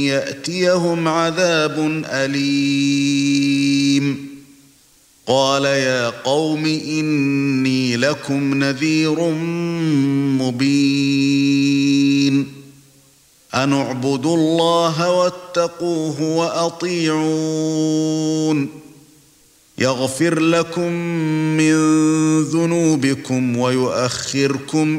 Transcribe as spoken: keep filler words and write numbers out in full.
يأتيهم عذاب أليم. قال يا قوم إني لكم نذير مبين أن اعبدوا الله واتقوه وأطيعون يغفر لكم من ذنوبكم ويؤخركم